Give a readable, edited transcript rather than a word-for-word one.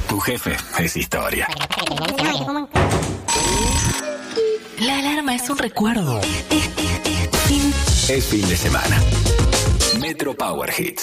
Tu jefe es historia. La alarma es un recuerdo. Es fin de semana. Metro Power Hits.